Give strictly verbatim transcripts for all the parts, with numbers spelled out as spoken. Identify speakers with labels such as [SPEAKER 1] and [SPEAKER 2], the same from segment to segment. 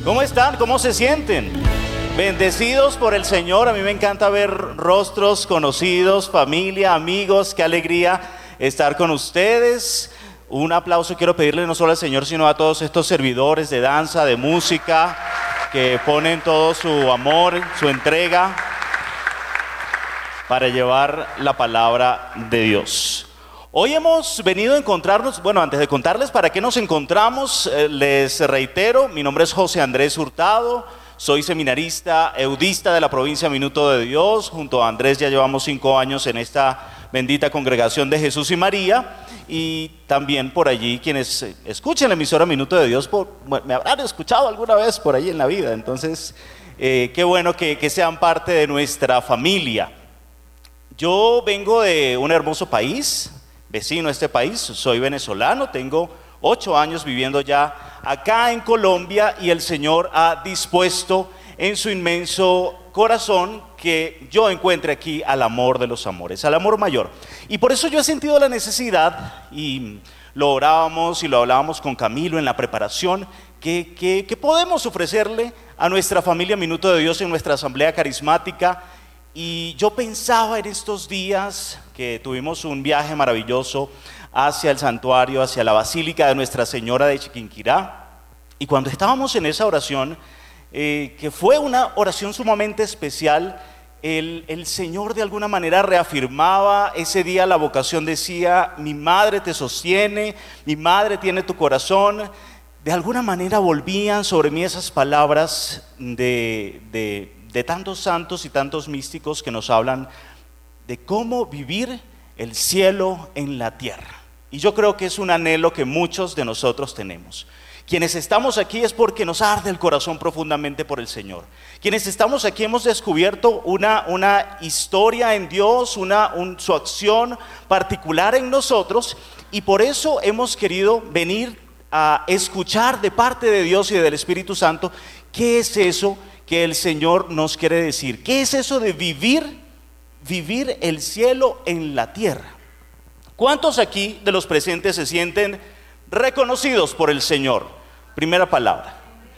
[SPEAKER 1] ¿Cómo están? ¿Cómo se sienten? Bendecidos por el Señor. A mí me encanta ver rostros conocidos, familia, amigos. Qué alegría estar con ustedes. Un aplauso quiero pedirle no solo al Señor, sino a todos estos servidores de danza, de música, que ponen todo su amor, su entrega para llevar la palabra de Dios. Hoy hemos venido a encontrarnos, bueno, antes de contarles para qué nos encontramos, eh, les reitero, mi nombre es José Andrés Hurtado, soy seminarista eudista de la provincia Minuto de Dios. Junto a Andrés ya llevamos cinco años en esta bendita congregación de Jesús y María, y también por allí quienes escuchen la emisora Minuto de Dios, por, bueno, me habrán escuchado alguna vez por allí en la vida, entonces eh, qué bueno que, que sean parte de nuestra familia. Yo vengo de un hermoso país, vecino a este país, soy venezolano, tengo ocho años viviendo ya acá en Colombia, y el Señor ha dispuesto en su inmenso corazón que yo encuentre aquí al amor de los amores, al amor mayor. Y por eso yo he sentido la necesidad, y lo orábamos y lo hablábamos con Camilo en la preparación, que, que, que podemos ofrecerle a nuestra familia Minuto de Dios en nuestra asamblea carismática. Y yo pensaba en estos días que tuvimos un viaje maravilloso hacia el santuario, hacia la Basílica de Nuestra Señora de Chiquinquirá, y cuando estábamos en esa oración, eh, que fue una oración sumamente especial, el, el Señor de alguna manera reafirmaba ese día la vocación, decía: mi madre te sostiene, mi madre tiene tu corazón. De alguna manera volvían sobre mí esas palabras de... de de tantos santos y tantos místicos que nos hablan de cómo vivir el cielo en la tierra. Y yo creo que es un anhelo que muchos de nosotros tenemos. Quienes estamos aquí es porque nos arde el corazón profundamente por el Señor. Quienes estamos aquí hemos descubierto una, una historia en Dios, una, un, su acción particular en nosotros, y por eso hemos querido venir a escuchar de parte de Dios y del Espíritu Santo qué es eso que el Señor nos quiere decir. ¿Qué es eso de vivir, vivir el cielo en la tierra? ¿Cuántos aquí de los presentes se sienten reconocidos por el Señor? Primera palabra.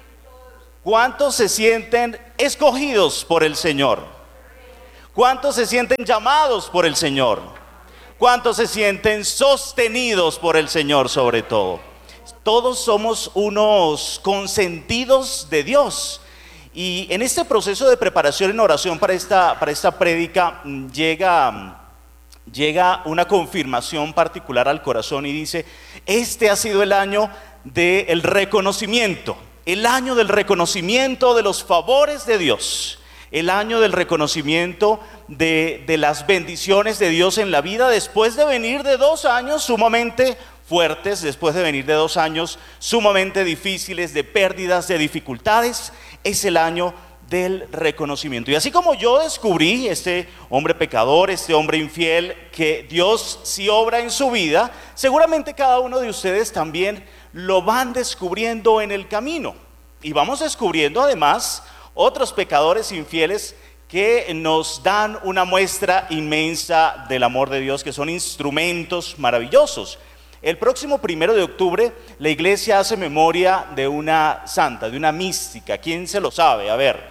[SPEAKER 1] ¿Cuántos se sienten escogidos por el Señor? ¿Cuántos se sienten llamados por el Señor? ¿Cuántos se sienten sostenidos por el Señor sobre todo? Todos somos unos consentidos de Dios. Y en este proceso de preparación en oración para esta, para esta prédica, llega, llega una confirmación particular al corazón y dice: este ha sido el año del reconocimiento, el año del reconocimiento de los favores de Dios, el año del reconocimiento de, de las bendiciones de Dios en la vida, después de venir de dos años sumamente fuertes, después de venir de dos años sumamente difíciles, de pérdidas, de dificultades. Es el año del reconocimiento. Y así como yo descubrí, este hombre pecador, este hombre infiel, que Dios sí obra en su vida, seguramente cada uno de ustedes también lo van descubriendo en el camino. Y vamos descubriendo además otros pecadores infieles que nos dan una muestra inmensa del amor de Dios, que son instrumentos maravillosos. El próximo primero de octubre la iglesia hace memoria de una santa, de una mística. ¿Quién se lo sabe? A ver.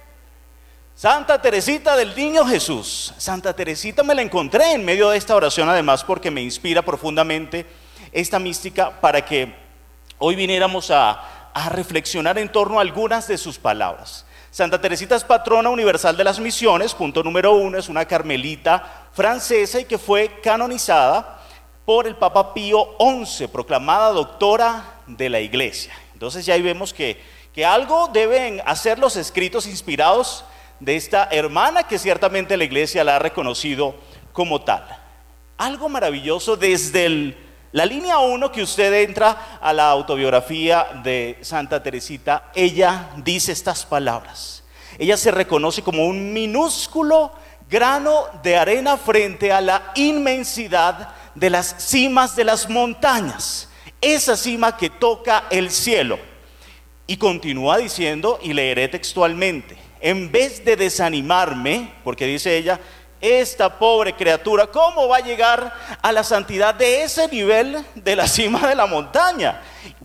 [SPEAKER 1] Santa Teresita del Niño Jesús. Santa Teresita me la encontré en medio de esta oración, además porque me inspira profundamente esta mística, para que hoy viniéramos a, a reflexionar en torno a algunas de sus palabras. Santa Teresita es patrona universal de las misiones, punto número uno, es una carmelita francesa y que fue canonizada por el Papa Pío once, proclamada doctora de la Iglesia. Entonces ya ahí vemos que, que algo deben hacer los escritos inspirados de esta hermana, que ciertamente la Iglesia la ha reconocido como tal. Algo maravilloso desde el, la línea uno que usted entra a la autobiografía de Santa Teresita. Ella dice estas palabras. Ella se reconoce como un minúsculo grano de arena frente a la inmensidad de las cimas de las montañas, esa cima que toca el cielo. Y continúa diciendo, y leeré textualmente: en vez de desanimarme, porque dice ella, esta pobre criatura, ¿cómo va a llegar a la santidad de ese nivel de la cima de la montaña?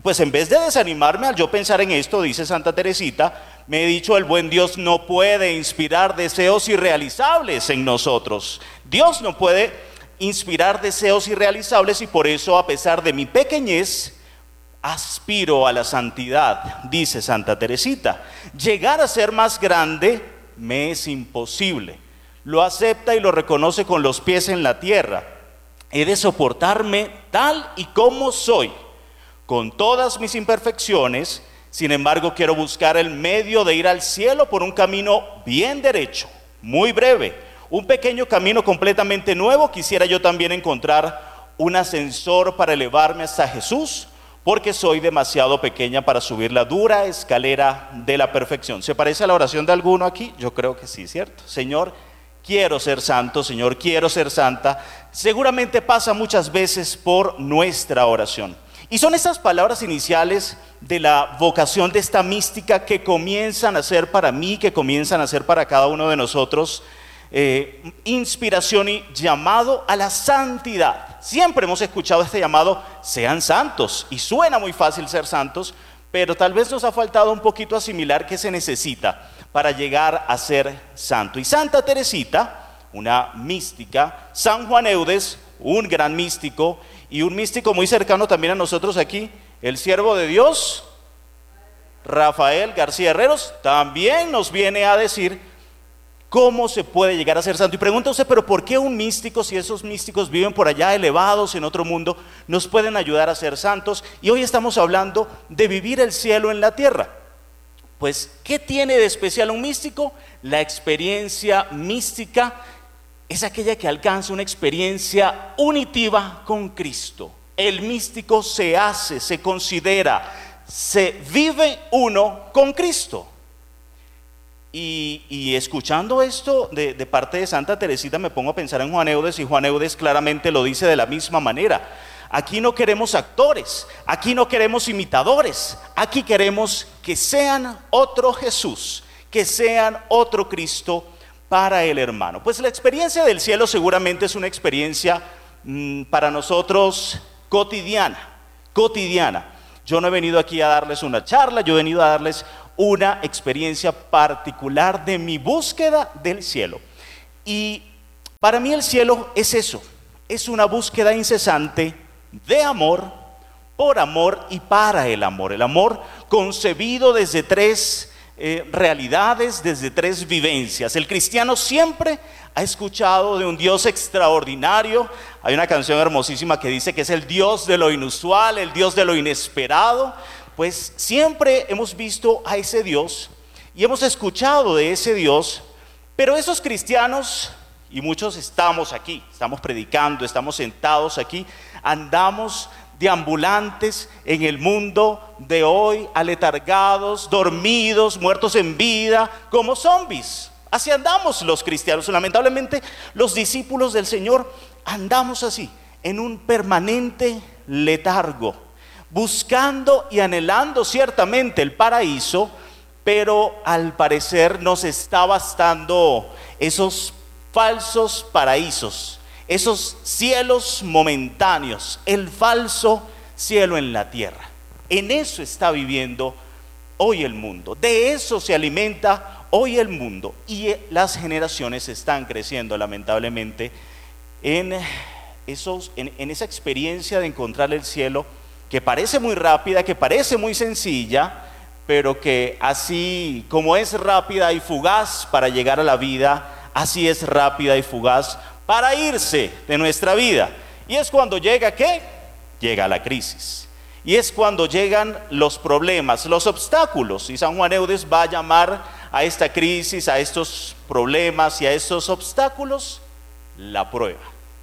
[SPEAKER 1] pues en vez de desanimarme al yo pensar en esto, dice Santa Teresita, me he dicho, el buen Dios no puede inspirar deseos irrealizables en nosotros. Dios no puede inspirar deseos irrealizables y por eso, a pesar de mi pequeñez, aspiro a la santidad, dice Santa Teresita. Llegar a ser más grande me es imposible. Lo acepta y lo reconoce con los pies en la tierra. He de soportarme tal y como soy, con todas mis imperfecciones. Sin embargo, quiero buscar el medio de ir al cielo por un camino bien derecho, muy breve, un pequeño camino completamente nuevo. Quisiera yo también encontrar un ascensor para elevarme hasta Jesús, porque soy demasiado pequeña para subir la dura escalera de la perfección. ¿Se parece a la oración de alguno aquí? Yo creo que sí, ¿cierto? Señor, quiero ser santo, Señor, quiero ser santa. Seguramente pasa muchas veces por nuestra oración. Y son esas palabras iniciales de la vocación de esta mística que comienzan a ser para mí, que comienzan a ser para cada uno de nosotros, eh, inspiración y llamado a la santidad. Siempre hemos escuchado este llamado, sean santos, y suena muy fácil ser santos, pero tal vez nos ha faltado un poquito asimilar qué se necesita para llegar a ser santo. Y Santa Teresita, una mística, San Juan Eudes, un gran místico, y un místico muy cercano también a nosotros aquí, el siervo de Dios, Rafael García Herreros, también nos viene a decir cómo se puede llegar a ser santo. Y pregunta usted, pero ¿por qué un místico, si esos místicos viven por allá elevados en otro mundo, nos pueden ayudar a ser santos? Y hoy estamos hablando de vivir el cielo en la tierra. Pues, ¿qué tiene de especial un místico? La experiencia mística es aquella que alcanza una experiencia unitiva con Cristo. El místico se hace, se considera, se vive uno con Cristo. Y, y escuchando esto de, de parte de Santa Teresita me pongo a pensar en Juan Eudes, y Juan Eudes claramente lo dice de la misma manera. Aquí no queremos actores, aquí no queremos imitadores, aquí queremos que sean otro Jesús, que sean otro Cristo para el hermano. Pues la experiencia del cielo seguramente es una experiencia mmm, para nosotros cotidiana, cotidiana. Yo no he venido aquí a darles una charla, yo he venido a darles una experiencia particular de mi búsqueda del cielo. Y para mí el cielo es eso, es una búsqueda incesante de amor, por amor y para el amor. El amor concebido desde tres eh, realidades, desde tres vivencias. El cristiano siempre ha escuchado de un Dios extraordinario. Hay una canción hermosísima que dice que es el Dios de lo inusual, el Dios de lo inesperado. Pues siempre hemos visto a ese Dios y hemos escuchado de ese Dios, pero esos cristianos, y muchos estamos aquí, estamos predicando, estamos sentados aquí, andamos deambulantes en el mundo de hoy, aletargados, dormidos, muertos en vida, como zombies. Así andamos los cristianos. Lamentablemente los discípulos del Señor andamos así, en un permanente letargo, buscando y anhelando ciertamente el paraíso, pero al parecer nos está bastando esos falsos paraísos, esos cielos momentáneos, el falso cielo en la tierra. En eso está viviendo hoy el mundo, de eso se alimenta hoy el mundo, y las generaciones están creciendo lamentablemente en, esos, en, en esa experiencia de encontrar el cielo, que parece muy rápida, que parece muy sencilla, pero que así como es rápida y fugaz para llegar a la vida, así es rápida y fugaz para irse de nuestra vida. Y es cuando llega, ¿qué? Llega la crisis. Y es cuando llegan los problemas, los obstáculos. Y San Juan Eudes va a llamar a esta crisis, a estos problemas y a estos obstáculos, la prueba.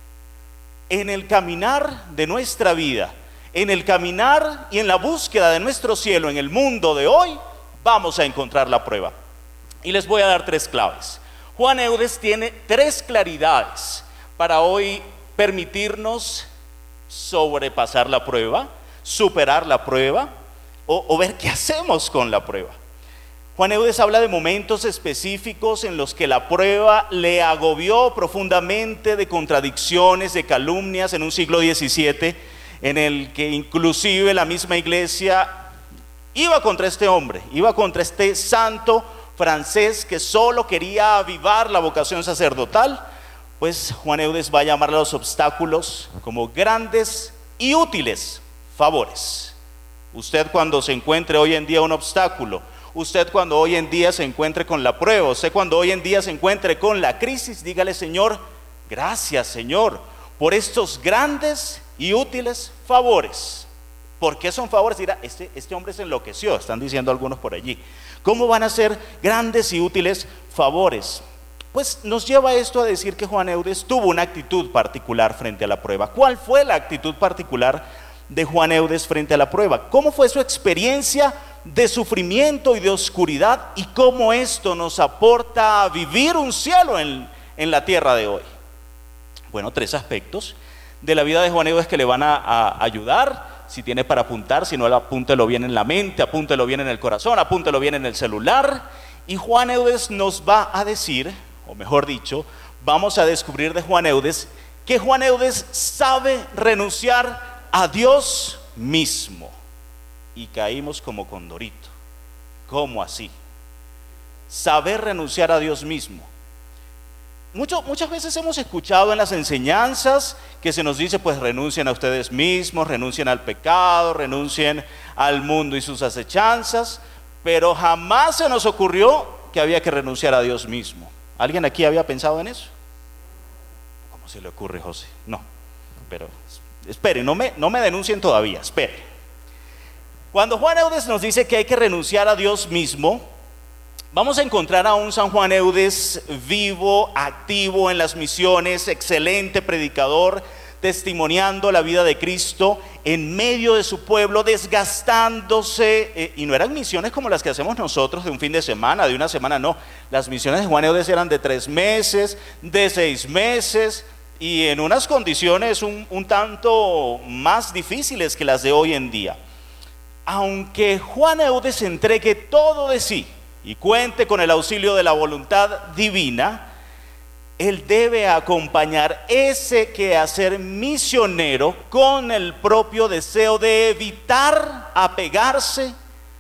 [SPEAKER 1] En el caminar de nuestra vida, en el caminar y en la búsqueda de nuestro cielo en el mundo de hoy, vamos a encontrar la prueba. Y les voy a dar tres claves. Juan Eudes tiene tres claridades para hoy permitirnos sobrepasar la prueba, superar la prueba o, o ver qué hacemos con la prueba. Juan Eudes habla de momentos específicos en los que la prueba le agobió profundamente, de contradicciones, de calumnias en un siglo diecisiete, en el que inclusive la misma iglesia iba contra este hombre, iba contra este santo francés que solo quería avivar la vocación sacerdotal. Pues Juan Eudes va a llamar a los obstáculos como grandes y útiles favores. Usted cuando se encuentre hoy en día un obstáculo, usted cuando hoy en día se encuentre con la prueba, usted cuando hoy en día se encuentre con la crisis, dígale: Señor, gracias Señor por estos grandes y útiles favores. ¿Por qué son favores? Mira, este, este hombre se enloqueció, están diciendo algunos por allí. ¿Cómo van a ser grandes y útiles favores? Pues nos lleva esto a decir que Juan Eudes tuvo una actitud particular frente a la prueba. ¿Cuál fue la actitud particular de Juan Eudes frente a la prueba? ¿Cómo fue su experiencia de sufrimiento y de oscuridad? ¿Y cómo esto nos aporta a vivir un cielo en, en la tierra de hoy? Bueno, tres aspectos de la vida de Juan Eudes que le van a, a ayudar. Si tiene para apuntar, si no, apúntelo bien en la mente, apúntelo bien en el corazón, apúntelo bien en el celular. Y Juan Eudes nos va a decir, o mejor dicho, vamos a descubrir de Juan Eudes que Juan Eudes sabe renunciar a Dios mismo. Y caímos como condorito. ¿Cómo así? Saber renunciar a Dios mismo. Mucho, muchas veces hemos escuchado en las enseñanzas que se nos dice: pues renuncien a ustedes mismos, renuncien al pecado, renuncien al mundo y sus acechanzas, pero jamás se nos ocurrió que había que renunciar a Dios mismo. ¿Alguien aquí había pensado en eso? ¿Cómo se le ocurre, José? No, pero espere, no me, no me denuncien todavía, espere. Cuando Juan Eudes nos dice que hay que renunciar a Dios mismo, vamos a encontrar a un San Juan Eudes vivo, activo en las misiones, excelente predicador, testimoniando la vida de Cristo en medio de su pueblo, desgastándose, eh, y no eran misiones como las que hacemos nosotros de un fin de semana, de una semana, no. Las misiones de Juan Eudes eran de tres meses, de seis meses, y en unas condiciones un, un tanto más difíciles que las de hoy en día. Aunque Juan Eudes entregue todo de sí y cuente con el auxilio de la voluntad divina, él debe acompañar ese quehacer misionero con el propio deseo de evitar apegarse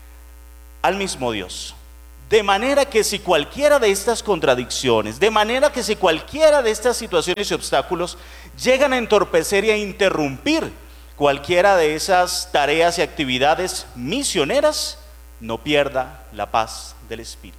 [SPEAKER 1] al mismo Dios. De manera que si cualquiera de estas contradicciones, de manera que si cualquiera de estas situaciones y obstáculos llegan a entorpecer y a interrumpir cualquiera de esas tareas y actividades misioneras, no pierda la paz del espíritu.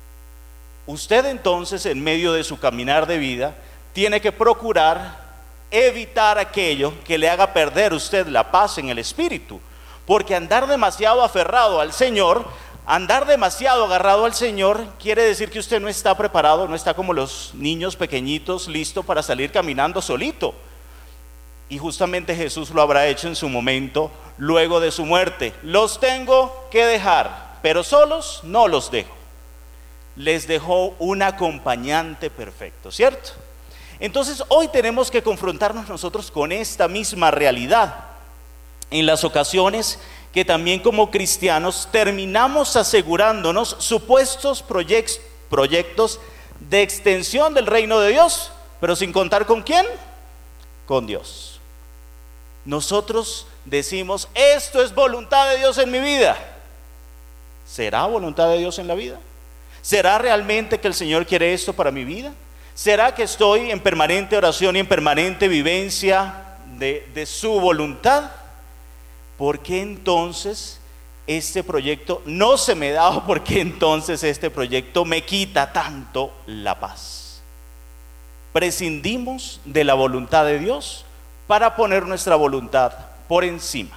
[SPEAKER 1] Usted entonces, en medio de su caminar de vida, tiene que procurar evitar aquello que le haga perder a usted la paz en el espíritu, porque andar demasiado aferrado al Señor, andar demasiado agarrado al Señor, quiere decir que usted no está preparado, no está como los niños pequeñitos, listo para salir caminando solito. Y justamente Jesús lo habrá hecho en su momento, luego de su muerte. Los tengo que dejar, pero solos no los dejo. Les dejó un acompañante perfecto, ¿cierto? Entonces hoy tenemos que confrontarnos nosotros con esta misma realidad. En las ocasiones que también como cristianos terminamos asegurándonos supuestos proyect- proyectos de extensión del reino de Dios, pero sin contar ¿con quién? Con Dios. Nosotros decimos: esto es voluntad de Dios en mi vida. ¿Será voluntad de Dios en la vida? ¿Será realmente que el Señor quiere esto para mi vida? ¿Será que estoy en permanente oración y en permanente vivencia de, de su voluntad? ¿Por qué entonces este proyecto no se me da, o por qué entonces este proyecto me quita tanto la paz? Prescindimos de la voluntad de Dios para poner nuestra voluntad por encima.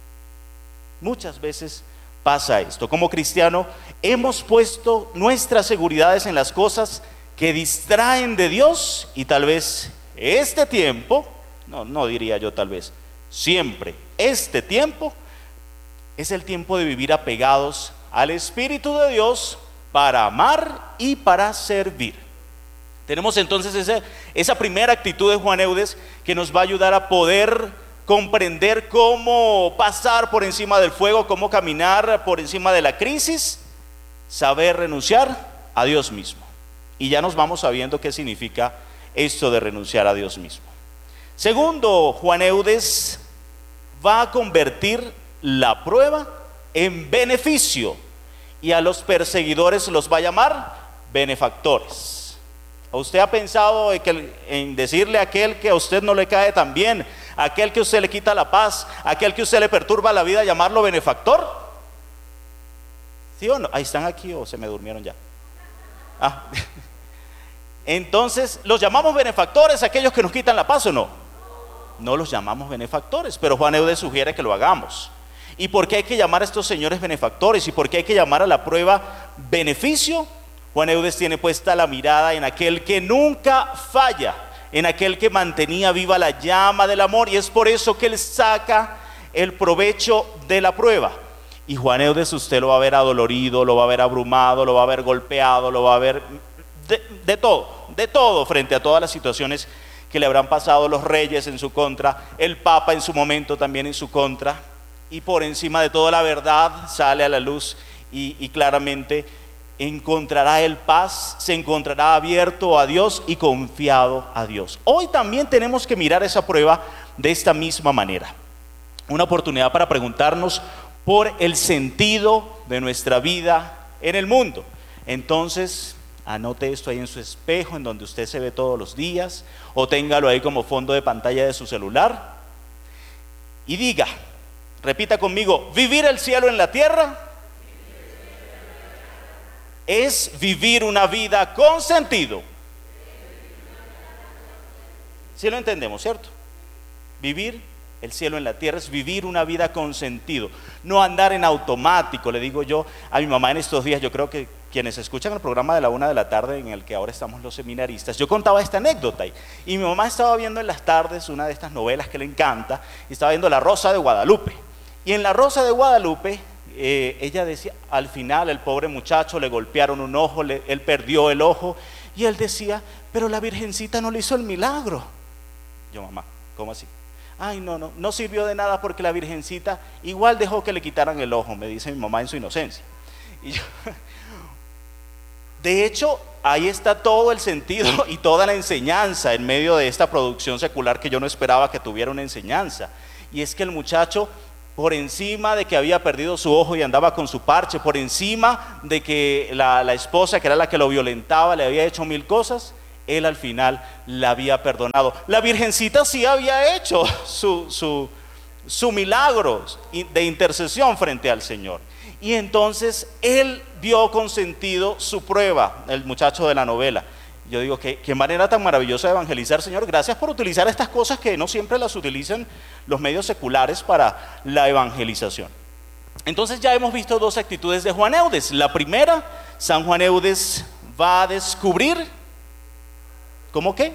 [SPEAKER 1] Muchas veces pasa esto. Como cristiano hemos puesto nuestras seguridades en las cosas que distraen de Dios, y tal vez este tiempo, no, no diría yo tal vez, siempre este tiempo es el tiempo de vivir apegados al Espíritu de Dios para amar y para servir. Tenemos entonces ese, esa primera actitud de Juan Eudes que nos va a ayudar a poder comprender cómo pasar por encima del fuego, cómo caminar por encima de la crisis, saber renunciar a Dios mismo. Y ya nos vamos sabiendo qué significa esto de renunciar a Dios mismo. Segundo, Juan Eudes va a convertir la prueba en beneficio y a los perseguidores los va a llamar benefactores. ¿Usted ha pensado en, que, en decirle a aquel que a usted no le cae tan bien, a aquel que a usted le quita la paz, a aquel que a usted le perturba la vida, llamarlo benefactor? ¿Sí o no? Ahí están aquí o se me durmieron ya. Ah. Entonces, ¿los llamamos benefactores aquellos que nos quitan la paz o no? No los llamamos benefactores, pero Juan Eudes sugiere que lo hagamos. ¿Y por qué hay que llamar a estos señores benefactores? ¿Y por qué hay que llamar a la prueba beneficio? Juan Eudes tiene puesta la mirada en aquel que nunca falla, en aquel que mantenía viva la llama del amor, y es por eso que él saca el provecho de la prueba. Y Juan Eudes usted lo va a ver adolorido, lo va a ver abrumado, lo va a ver golpeado, lo va a ver de, de todo, de todo frente a todas las situaciones que le habrán pasado los reyes en su contra, el Papa en su momento también en su contra, y por encima de todo la verdad sale a la luz y, y claramente encontrará el paz, se encontrará abierto a Dios y confiado a Dios. Hoy también tenemos que mirar esa prueba de esta misma manera. Una oportunidad para preguntarnos por el sentido de nuestra vida en el mundo. Entonces, anote esto ahí en su espejo, en donde usted se ve todos los días, o téngalo ahí como fondo de pantalla de su celular. Y diga, repita conmigo, vivir el cielo en la tierra es vivir una vida con sentido. ¿Sí lo entendemos, cierto? Vivir el cielo en la tierra es vivir una vida con sentido, no andar en automático. Le digo yo a mi mamá en estos días, yo creo que quienes escuchan el programa de la una de la tarde en el que ahora estamos los seminaristas, yo contaba esta anécdota y, y mi mamá estaba viendo en las tardes una de estas novelas que le encanta y estaba viendo La Rosa de Guadalupe, y en La Rosa de Guadalupe eh, ella decía, al final el pobre muchacho le golpearon un ojo, le, él perdió el ojo y él decía, pero la Virgencita no le hizo el milagro. Yo, mamá, ¿cómo así? Ay, no, no, no sirvió de nada porque la Virgencita igual dejó que le quitaran el ojo, me dice mi mamá en su inocencia. Y yo, de hecho, ahí está todo el sentido y toda la enseñanza en medio de esta producción secular que yo no esperaba que tuviera una enseñanza. Y es que el muchacho, por encima de que había perdido su ojo y andaba con su parche, por encima de que la, la esposa, que era la que lo violentaba, le había hecho mil cosas, él al final la había perdonado. La Virgencita sí había hecho su, su, su milagro de intercesión frente al Señor. Y entonces él vio con sentido su prueba, el muchacho de la novela. Yo digo, ¿qué, qué manera tan maravillosa de evangelizar, Señor? Gracias por utilizar estas cosas que no siempre las utilizan los medios seculares para la evangelización. Entonces ya hemos visto dos actitudes de Juan Eudes. La primera, San Juan Eudes va a descubrir, ¿cómo qué?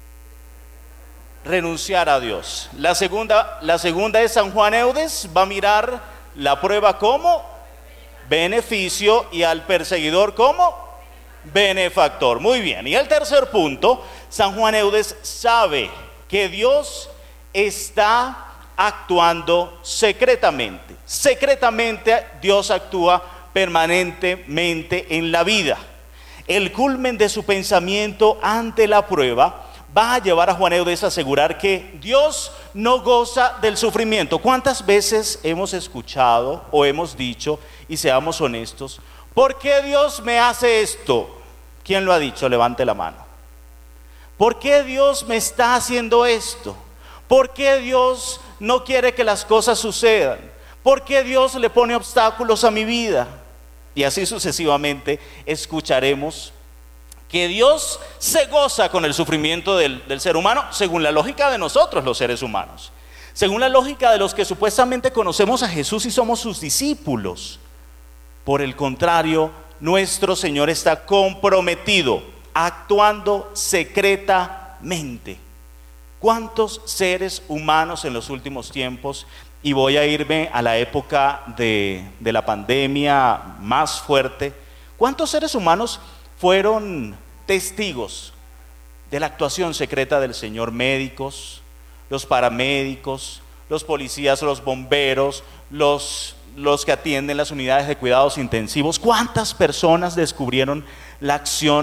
[SPEAKER 1] Renunciar a Dios. La segunda, la segunda es San Juan Eudes va a mirar la prueba como beneficio y al perseguidor como benefactor. Muy bien. Y el tercer punto, San Juan Eudes sabe que Dios está actuando secretamente. Secretamente Dios actúa permanentemente en la vida. El culmen de su pensamiento ante la prueba va a llevar a Juan Eudes a asegurar que Dios no goza del sufrimiento. ¿Cuántas veces hemos escuchado o hemos dicho, y seamos honestos, ¿por qué Dios me hace esto? ¿Quién lo ha dicho? Levante la mano. ¿Por qué Dios me está haciendo esto? ¿Por qué Dios no quiere que las cosas sucedan? ¿Por qué Dios le pone obstáculos a mi vida? Y así sucesivamente escucharemos que Dios se goza con el sufrimiento del, del ser humano según la lógica de nosotros los seres humanos, según la lógica de los que supuestamente conocemos a Jesús y somos sus discípulos. Por el contrario, nuestro Señor está comprometido, actuando secretamente. ¿Cuántos seres humanos en los últimos tiempos, y voy a irme a la época de, de la pandemia más fuerte, cuántos seres humanos fueron testigos de la actuación secreta del Señor? Médicos, los paramédicos, los policías, los bomberos, los, los que atienden las unidades de cuidados intensivos. ¿Cuántas personas descubrieron la acción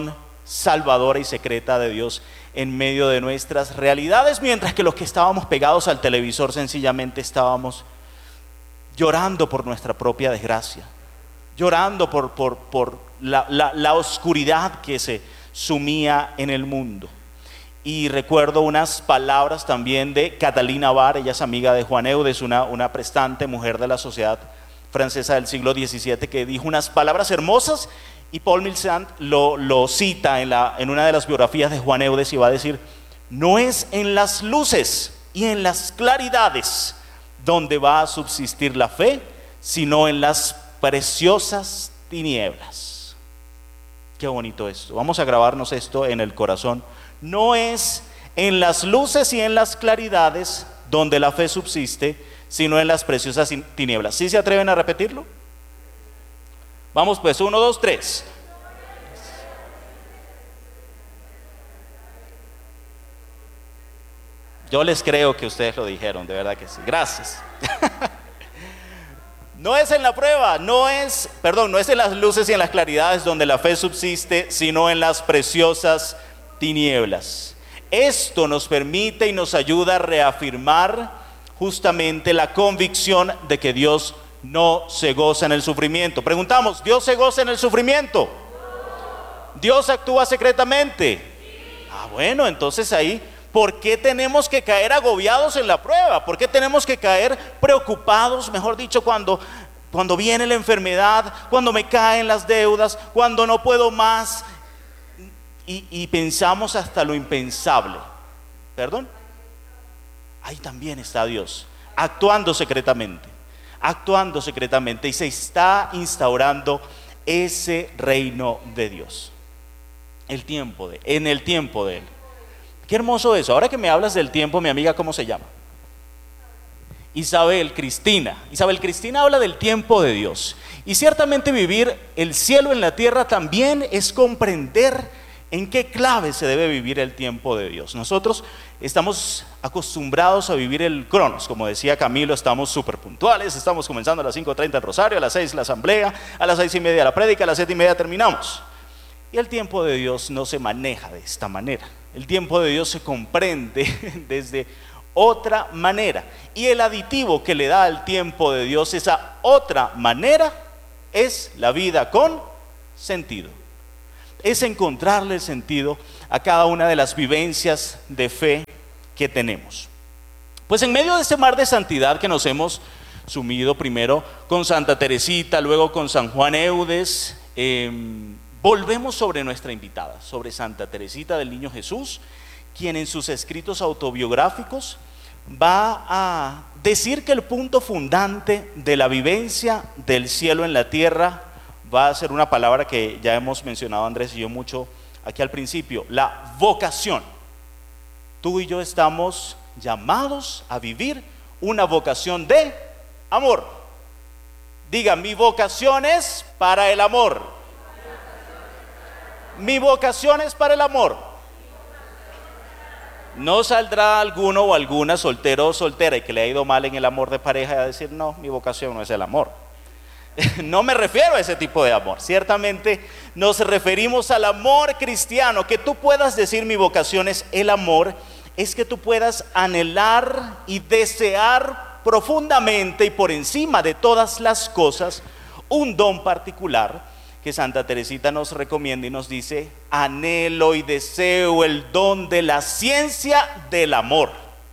[SPEAKER 1] salvadora y secreta de Dios en medio de nuestras realidades, mientras que los que estábamos pegados al televisor sencillamente estábamos llorando por nuestra propia desgracia, llorando por, por, por la, la, la oscuridad que se sumía en el mundo. Y recuerdo unas palabras también de Catalina Barr, ella es amiga de Juan Eudes, una, una prestante mujer de la sociedad francesa del siglo diecisiete, que dijo unas palabras hermosas, y Paul Milsant lo, lo cita en, la, en una de las biografías de Juan Eudes y va a decir: no es en las luces y en las claridades donde va a subsistir la fe, sino en las preciosas tinieblas. Qué bonito esto, vamos a grabarnos esto en el corazón. No es en las luces y en las claridades donde la fe subsiste, sino en las preciosas tinieblas. ¿Sí se atreven a repetirlo? Vamos pues, uno, dos, tres. Yo les creo que ustedes lo dijeron, de verdad que sí. Gracias. No es en la prueba, no es, perdón, no es en las luces y en las claridades donde la fe subsiste, sino en las preciosas tinieblas. Esto nos permite y nos ayuda a reafirmar justamente la convicción de que Dios no se goza en el sufrimiento. Preguntamos, ¿Dios se goza en el sufrimiento? ¿Dios actúa secretamente? Ah, bueno, entonces ahí, ¿por qué tenemos que caer agobiados en la prueba? ¿Por qué tenemos que caer preocupados, mejor dicho, cuando, cuando viene la enfermedad, cuando me caen las deudas, cuando no puedo más? Y, y pensamos hasta lo impensable. ¿Perdón? Ahí también está Dios, actuando secretamente, actuando secretamente, y se está instaurando ese reino de Dios. El tiempo de, en el tiempo de Él. Qué hermoso eso. Ahora que me hablas del tiempo, mi amiga, ¿cómo se llama? Isabel Cristina. Isabel Cristina habla del tiempo de Dios. Y ciertamente vivir el cielo en la tierra también es comprender en qué clave se debe vivir el tiempo de Dios. Nosotros estamos acostumbrados a vivir el cronos, como decía Camilo, estamos súper puntuales, estamos comenzando a las cinco treinta el rosario, a las seis la asamblea, a las seis y media la prédica, a las siete y media terminamos. Y el tiempo de Dios no se maneja de esta manera. El tiempo de Dios se comprende desde otra manera. Y el aditivo que le da al tiempo de Dios esa otra manera es la vida con sentido. Es encontrarle el sentido a cada una de las vivencias de fe que tenemos. Pues en medio de este mar de santidad que nos hemos sumido, primero con Santa Teresita, luego con San Juan Eudes, eh, volvemos sobre nuestra invitada, sobre Santa Teresita del Niño Jesús, quien en sus escritos autobiográficos va a decir que el punto fundante de la vivencia del cielo en la tierra va a ser una palabra que ya hemos mencionado Andrés y yo mucho aquí al principio: la vocación. Tú y yo estamos llamados a vivir una vocación de amor. Diga, mi vocación es para el amor. Mi vocación es para el amor. No saldrá alguno o alguna soltero o soltera y que le ha ido mal en el amor de pareja a decir: no, mi vocación no es el amor. No me refiero a ese tipo de amor. Ciertamente nos referimos al amor cristiano. Que tú puedas decir mi vocación es el amor, es que tú puedas anhelar y desear profundamente y por encima de todas las cosas un don particular que Santa Teresita nos recomienda y nos dice: anhelo y deseo el don de la ciencia del amor.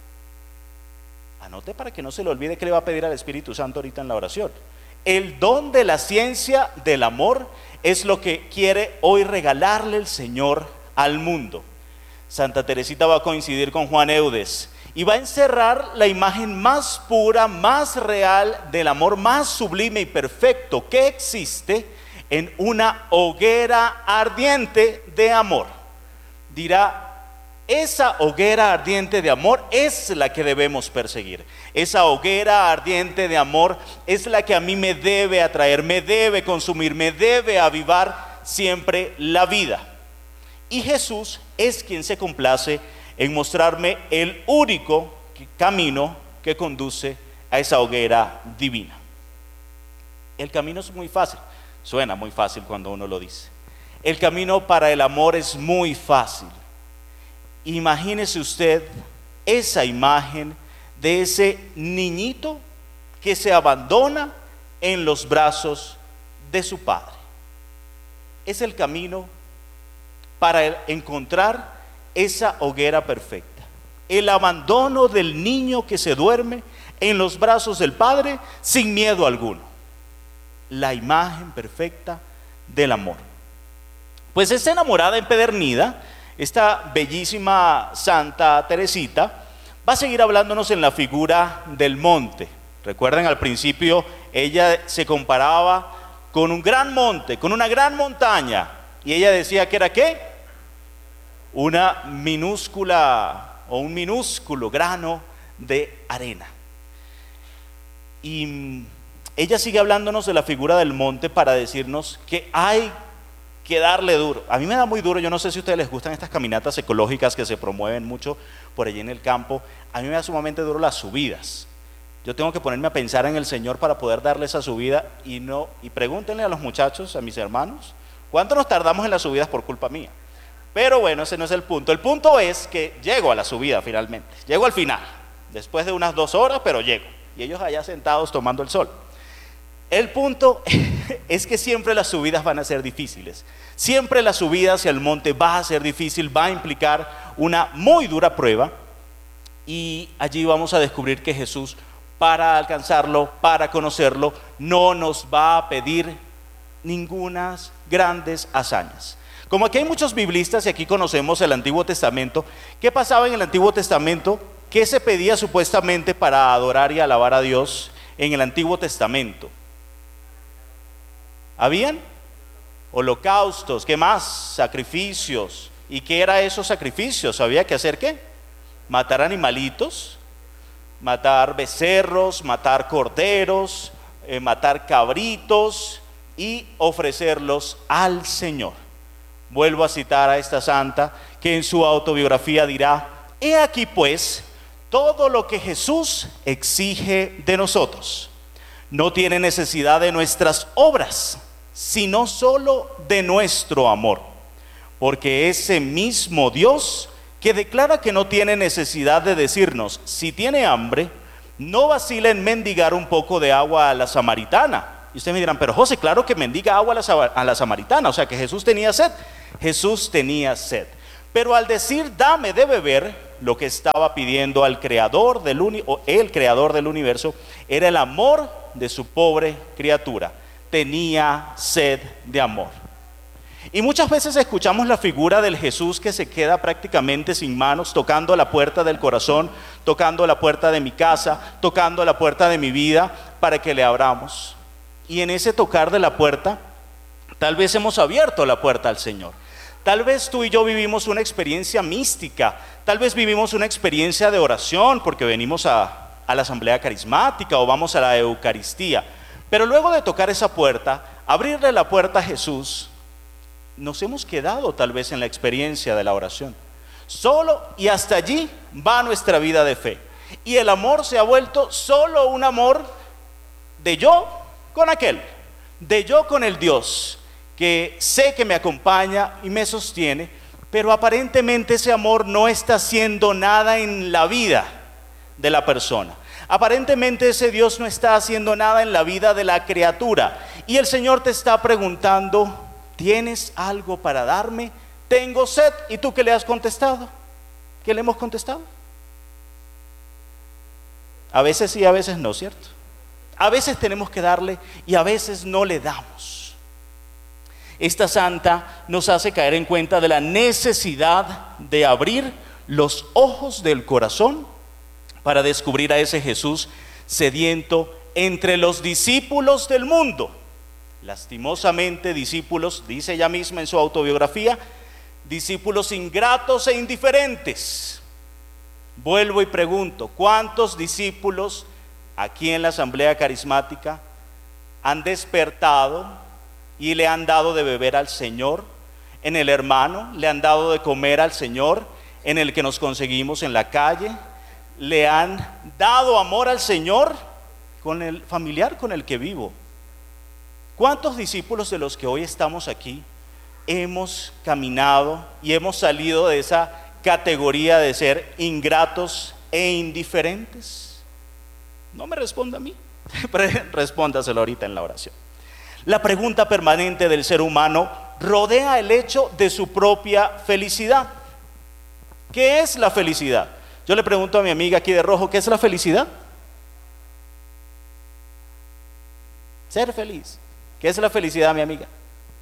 [SPEAKER 1] Anote para que no se le olvide que le va a pedir al Espíritu Santo ahorita en la oración. El don de la ciencia del amor es lo que quiere hoy regalarle el Señor al mundo. Santa Teresita va a coincidir con Juan Eudes y va a encerrar la imagen más pura, más real del amor más sublime y perfecto que existe en una hoguera ardiente de amor. Dirá: esa hoguera ardiente de amor es la que debemos perseguir. Esa hoguera ardiente de amor es la que a mí me debe atraer, me debe consumir, me debe avivar siempre la vida. Y Jesús es quien se complace en mostrarme el único camino que conduce a esa hoguera divina. El camino es muy fácil, suena muy fácil cuando uno lo dice. El camino para el amor es muy fácil. Imagínese usted esa imagen de ese niñito que se abandona en los brazos de su padre. Es el camino para encontrar esa hoguera perfecta. El abandono del niño que se duerme en los brazos del padre sin miedo alguno. La imagen perfecta del amor. Pues esta enamorada empedernida, esta bellísima Santa Teresita, va a seguir hablándonos en la figura del monte. Recuerden, al principio ella se comparaba con un gran monte, con una gran montaña, y ella decía que era ¿qué? Una minúscula o un minúsculo grano de arena. Y ella sigue hablándonos de la figura del monte para decirnos que hay que darle duro. A mí me da muy duro, yo no sé si a ustedes les gustan estas caminatas ecológicas que se promueven mucho por allí en el campo. A mí me da sumamente duro las subidas. Yo tengo que ponerme a pensar en el Señor para poder darle esa subida y no, y pregúntenle a los muchachos, a mis hermanos, ¿cuánto nos tardamos en las subidas por culpa mía? Pero bueno, ese no es el punto. El punto es que llego a la subida finalmente, llego al final, después de unas dos horas, pero llego. Y ellos allá sentados tomando el sol. El punto es que siempre las subidas van a ser difíciles. Siempre la subida hacia el monte va a ser difícil, va a implicar una muy dura prueba. Y allí vamos a descubrir que Jesús, para alcanzarlo, para conocerlo, no nos va a pedir ningunas grandes hazañas. Como aquí hay muchos biblistas y aquí conocemos el Antiguo Testamento, ¿qué pasaba en el Antiguo Testamento? ¿Qué se pedía supuestamente para adorar y alabar a Dios en el Antiguo Testamento? ¿Habían? Holocaustos, ¿qué más? Sacrificios. ¿Y qué eran esos sacrificios? ¿Había que hacer qué? Matar animalitos, matar becerros, matar corderos, eh, matar cabritos y ofrecerlos al Señor. Vuelvo a citar a esta santa que en su autobiografía dirá: he aquí pues todo lo que Jesús exige de nosotros. No tiene necesidad de nuestras obras, sino solo de nuestro amor, porque ese mismo Dios que declara que no tiene necesidad de decirnos si tiene hambre, no vacila en mendigar un poco de agua a la samaritana. Y ustedes me dirán, pero José, claro que mendiga agua a la, a la samaritana, o sea que Jesús tenía sed. Jesús tenía sed, pero al decir dame de beber, lo que estaba pidiendo al creador del uni, o el creador del universo era el amor de su pobre criatura. Tenía sed de amor. Y muchas veces escuchamos la figura del Jesús que se queda prácticamente sin manos, tocando la puerta del corazón, tocando la puerta de mi casa, tocando la puerta de mi vida para que le abramos. Y en ese tocar de la puerta, tal vez hemos abierto la puerta al Señor. Tal vez tú y yo vivimos una experiencia mística, tal vez vivimos una experiencia de oración porque venimos a, a la asamblea carismática o vamos a la Eucaristía. Pero luego de tocar esa puerta, abrirle la puerta a Jesús, nos hemos quedado tal vez en la experiencia de la oración. Solo y hasta allí va nuestra vida de fe. Y el amor se ha vuelto solo un amor de yo con aquel, de yo con el Dios que sé que me acompaña y me sostiene, pero aparentemente ese amor no está haciendo nada en la vida de la persona. Aparentemente ese Dios no está haciendo nada en la vida de la criatura. Y el Señor te está preguntando: ¿tienes algo para darme? Tengo sed. ¿Y tú qué le has contestado? ¿Qué le hemos contestado? A veces sí, a veces no, ¿cierto? A veces tenemos que darle y a veces no le damos. Esta santa nos hace caer en cuenta de la necesidad de abrir los ojos del corazón para descubrir a ese Jesús sediento entre los discípulos del mundo. Lastimosamente, discípulos, dice ella misma en su autobiografía, discípulos ingratos e indiferentes. Vuelvo y pregunto, ¿cuántos discípulos aquí en la asamblea carismática han despertado y le han dado de beber al Señor? En el hermano, le han dado de comer al Señor, en el que nos conseguimos en la calle, le han dado amor al Señor con el familiar con el que vivo. ¿Cuántos discípulos de los que hoy estamos aquí hemos caminado y hemos salido de esa categoría de ser ingratos e indiferentes? No me responda a mí, respóndaselo ahorita en la oración. La pregunta permanente del ser humano rodea el hecho de su propia felicidad. ¿Qué es la felicidad? Yo le pregunto a mi amiga aquí de rojo, ¿qué es la felicidad? Ser feliz. ¿Qué es la felicidad, mi amiga?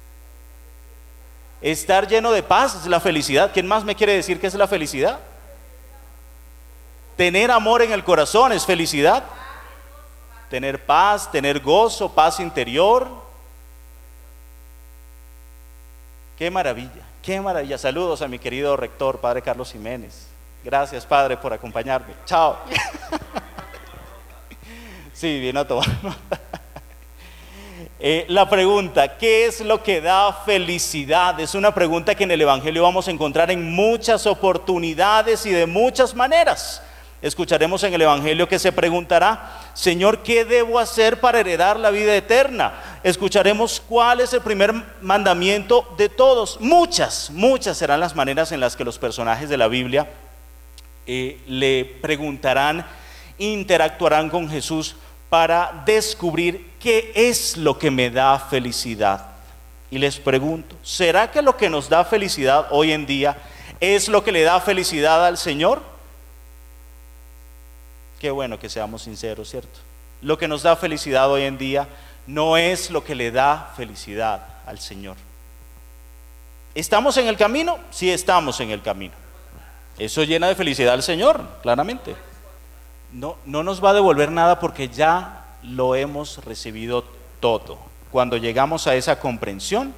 [SPEAKER 1] Estar lleno de paz es la felicidad. ¿Quién más me quiere decir qué es la felicidad? Tener amor en el corazón es felicidad. Tener paz, tener gozo, paz interior. Qué maravilla, qué maravilla. Saludos a mi querido rector, Padre Carlos Jiménez. Gracias, Padre, por acompañarme. Chao. Sí, vino a tomar nota. Eh, la pregunta, ¿qué es lo que da felicidad? Es una pregunta que en el Evangelio vamos a encontrar en muchas oportunidades y de muchas maneras. Escucharemos en el Evangelio que se preguntará, Señor, ¿qué debo hacer para heredar la vida eterna? Escucharemos cuál es el primer mandamiento de todos. Muchas, muchas serán las maneras en las que los personajes de la Biblia eh, le preguntarán, interactuarán con Jesús para descubrir qué es lo que me da felicidad. Y les pregunto, ¿será que lo que nos da felicidad hoy en día es lo que le da felicidad al Señor? Qué bueno que seamos sinceros, ¿cierto? Lo que nos da felicidad hoy en día no es lo que le da felicidad al Señor. ¿Estamos en el camino? Sí, estamos en el camino. Eso llena de felicidad al Señor, claramente. No, no nos va a devolver nada porque ya lo hemos recibido todo. Cuando llegamos a esa comprensión,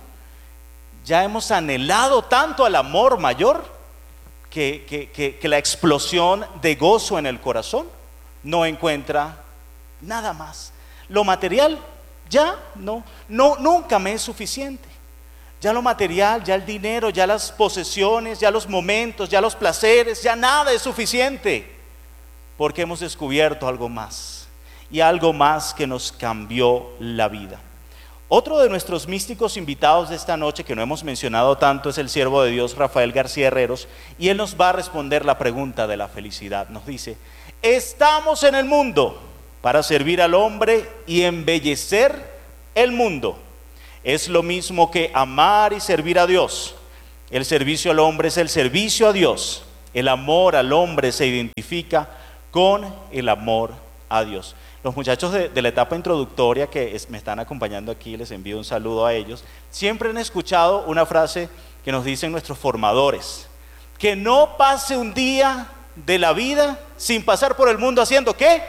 [SPEAKER 1] ya hemos anhelado tanto al amor mayor que, que, que, que la explosión de gozo en el corazón no encuentra nada más. Lo material ya no, no, nunca me es suficiente. Ya lo material, ya el dinero, ya las posesiones, ya los momentos, ya los placeres, ya nada es suficiente. Porque hemos descubierto algo más, y algo más que nos cambió la vida. Otro de nuestros místicos invitados de esta noche, que no hemos mencionado tanto, es el siervo de Dios Rafael García Herreros, y él nos va a responder la pregunta de la felicidad. Nos dice, estamos en el mundo para servir al hombre y embellecer el mundo. Es lo mismo que amar y servir a Dios. El servicio al hombre es el servicio a Dios. El amor al hombre se identifica con el amor a Dios. Los muchachos de, de la etapa introductoria que es, me están acompañando aquí, les envío un saludo a ellos, siempre han escuchado una frase que nos dicen nuestros formadores, que no pase un día de la vida sin pasar por el mundo haciendo ¿qué?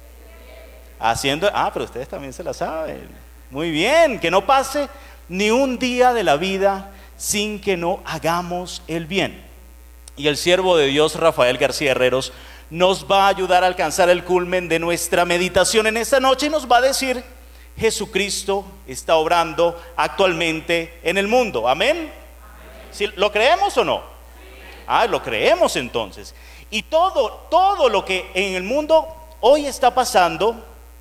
[SPEAKER 1] Haciendo, ah, pero ustedes también se la saben, muy bien, que no pase ni un día de la vida sin que no hagamos el bien. Y el siervo de Dios Rafael García Herreros nos va a ayudar a alcanzar el culmen de nuestra meditación en esta noche y nos va a decir, Jesucristo está obrando actualmente en el mundo. ¿Amén? ¿Sí, lo creemos o no? Ah, lo creemos entonces. Y todo, todo lo que en el mundo hoy está pasando,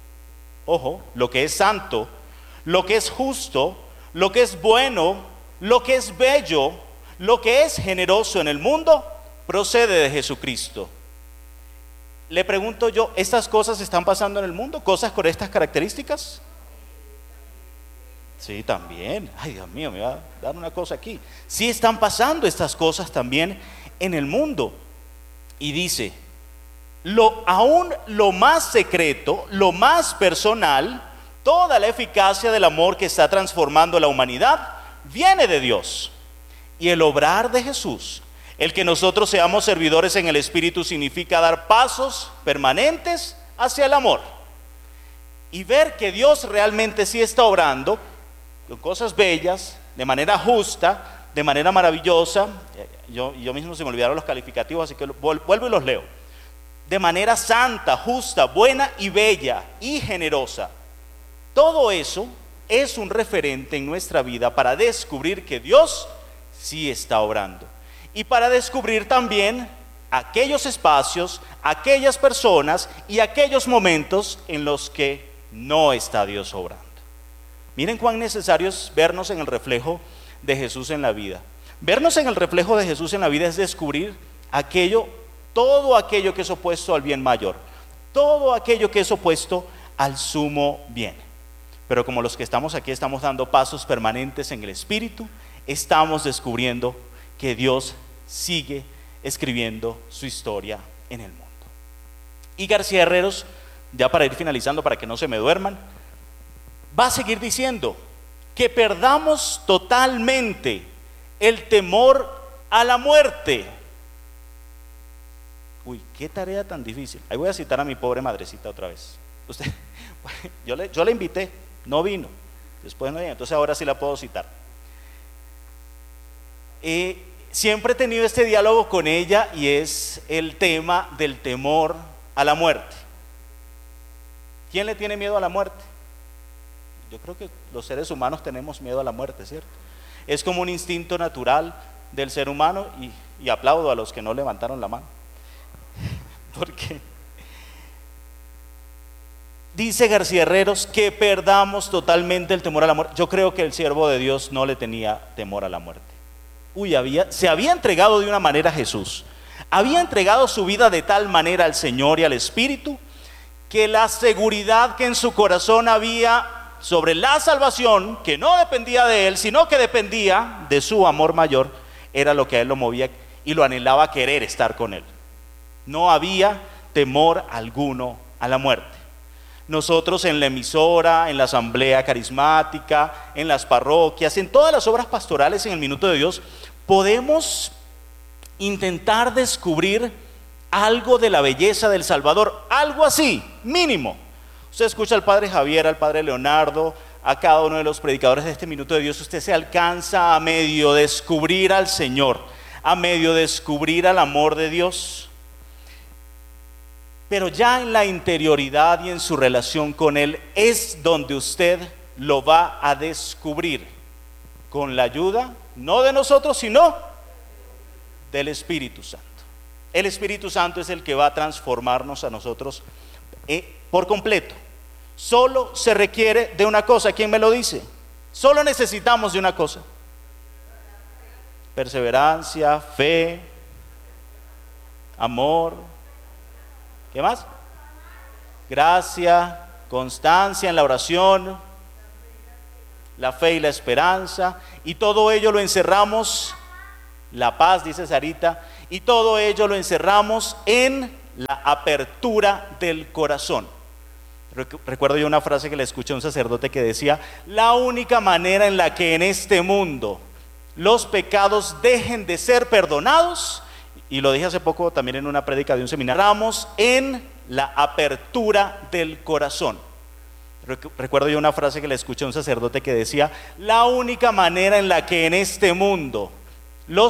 [SPEAKER 1] ojo, lo que es santo, lo que es justo, lo que es bueno, lo que es bello, lo que es generoso en el mundo, procede de Jesucristo. Le pregunto yo, ¿estas cosas están pasando en el mundo? ¿Cosas con estas características? Sí, también. Ay, Dios mío, me va a dar una cosa aquí. Sí están pasando estas cosas también en el mundo. Y dice, lo, aún lo más secreto, lo más personal, toda la eficacia del amor que está transformando la humanidad, viene de Dios. Y el obrar de Jesús, el que nosotros seamos servidores en el Espíritu, significa dar pasos permanentes hacia el amor y ver que Dios realmente sí está obrando con cosas bellas, de manera justa, de manera maravillosa. Yo, yo mismo se me olvidaron los calificativos, así que vuelvo y los leo. De manera santa, justa, buena y bella y generosa. Todo eso es un referente en nuestra vida para descubrir que Dios sí está obrando. Y para descubrir también aquellos espacios, aquellas personas y aquellos momentos en los que no está Dios obrando. Miren cuán necesario es vernos en el reflejo de Jesús en la vida. Vernos en el reflejo de Jesús en la vida es descubrir aquello, todo aquello que es opuesto al bien mayor, todo aquello que es opuesto al sumo bien. Pero como los que estamos aquí estamos dando pasos permanentes en el Espíritu, estamos descubriendo que Dios sigue escribiendo su historia en el mundo. Y García Herreros, ya para ir finalizando, para que no se me duerman, va a seguir diciendo que perdamos totalmente el temor a la muerte. Uy, qué tarea tan difícil. Ahí voy a citar a mi pobre madrecita otra vez. Usted, yo, le, yo la invité, no vino, después no vino, entonces ahora sí la puedo citar. Eh, siempre he tenido este diálogo con ella y es el tema del temor a la muerte. ¿Quién le tiene miedo a la muerte? Yo creo que los seres humanos tenemos miedo a la muerte, ¿cierto? Es como un instinto natural del ser humano y, y aplaudo a los que no levantaron la mano. Porque dice García Herreros que perdamos totalmente el temor a la muerte. Yo creo que el siervo de Dios no le tenía temor a la muerte. Uy, había, se había entregado de una manera a Jesús. Había entregado su vida de tal manera al Señor y al Espíritu que la seguridad que en su corazón había sobre la salvación, que no dependía de él, sino que dependía de su amor mayor, era lo que a él lo movía y lo anhelaba a querer estar con él. No había temor alguno a la muerte. Nosotros en la emisora, en la asamblea carismática, en las parroquias, en todas las obras pastorales en el Minuto de Dios, podemos intentar descubrir algo de la belleza del Salvador, algo así, mínimo. Usted escucha al Padre Javier, al Padre Leonardo, a cada uno de los predicadores de este Minuto de Dios, usted se alcanza a medio descubrir al Señor, a medio descubrir al amor de Dios. Pero ya en la interioridad y en su relación con Él es donde usted lo va a descubrir, con la ayuda no de nosotros, sino del Espíritu Santo. El Espíritu Santo es el que va a transformarnos a nosotros eh, por completo. Solo se requiere de una cosa. ¿Quién me lo dice? Solo necesitamos de una cosa: perseverancia, fe, amor. ¿Qué más? Gracia, constancia en la oración, la fe y la esperanza. Y todo ello lo encerramos, la paz, dice Sarita, y todo ello lo encerramos en la apertura del corazón. Recuerdo yo una frase que le escuché a un sacerdote que decía: la única manera en la que en este mundo los pecados dejen de ser perdonados, y lo dije hace poco también en una prédica de un seminario, estamos en la apertura del corazón. Recuerdo yo una frase que le escuché a un sacerdote que decía: la única manera en la que en este mundo